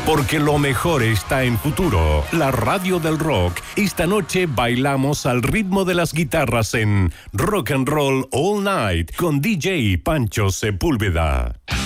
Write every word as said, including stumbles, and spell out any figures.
Porque lo mejor está en Futuro, la radio del rock. Esta noche bailamos al ritmo de las guitarras en Rock and Roll All Night con D J Pancho Sepúlveda.